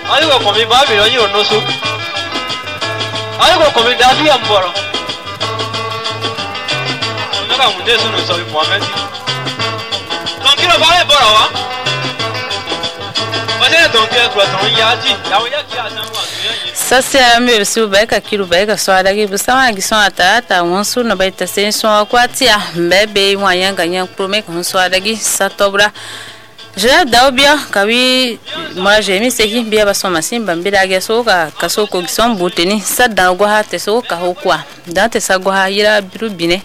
Algo con mi babi yo no su. Algo con mi daddy amboro. No ka munde so no so Muhammad. Don kilo ba e boro wa. Ba se don kilo ton ya ji. Ya ki asan wa. Sasa meu subeka kirubeka swada ki busama ki son ata wonsu no baita sen son kwatia bebe wanyanga nyang prome kon swada ki satobra. Je daubia kawi moi j'ai mis c'est qui bien ba son masin bambira ga so ka kasoko ki son buteni sadda go ha te so ka hokwa dante sa go ha yira birubine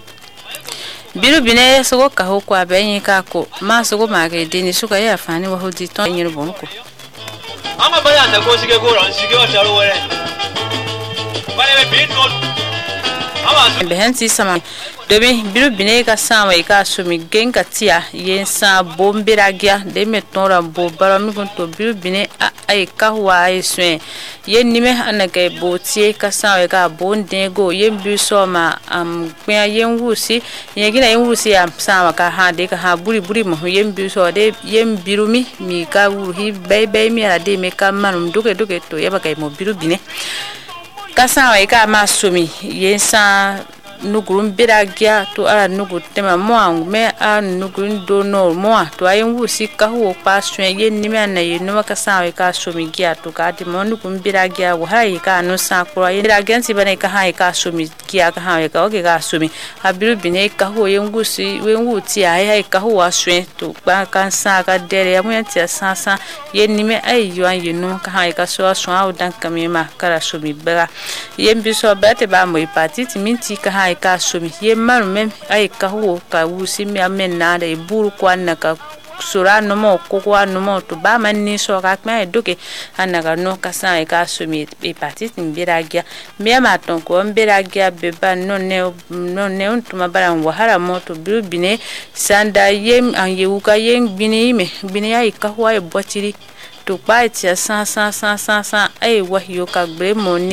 so ka hokwa benyi ka ko ma so go ma ga deni suka ya fani wa hodi ton nyir bonko ama baya na ko sige go ran sige o taro wore bale be no ama behansi sama dobe birubine ka sama ka sumi genga tia yensa bombiragia de metonra bo barami gonto birubine ai ka wa iswe yen nime anaka botie ka sama ka bondego yen biso ma kwa yen wusi yegina yen wusi am sama ka ha de ka ha buri mo yen biso de yen birumi mi ka wuri bebe mi ala de me ka manum doge to yaba kai mo birubine ka sama ka ma sumi yensa nugurum biragia to ara nugu tema moang me a nugun do no moa to ayin wusi ka ho paswen yen ni me na yenu ka sawe ka somi gia to ka di mo nugun biragia wo hai ka no sa ko yen biragia si bane ka hai ka somi gia ka hai ka o ke ka somi abiru bine ka ho yen wusi wen wuti ai ka ho aswen to ba kan sa ka dere ya mo tia sa yen ni me ai yo an yenu ka hai ka so aso a dan kamema kara somi bra yen biso bate ba mo ipatiti minti ka hai ka somi ye maru mem ai ka ho ka wusi mi amen na de buru kwa na ka sura no mo ko kwa no mo to ba man ni so ka ma doke anaga no ka sa ka somi e patiti mbiragia me ma ton ko mbiragia be ba no ne on to ma bara wahara mo to bine sanda yem an ye uka yen bine ai ka ho ai botiri to pa tia san ai wahyo ka bre mo